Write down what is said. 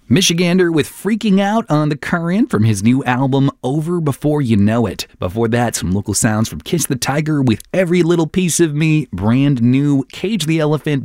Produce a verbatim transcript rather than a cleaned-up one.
Michigander with Freaking Out on the Current from his new album Over Before You Know It. Before that, some local sounds from Kiss the Tiger with Every Little Piece of Me, brand new Cage the Elephant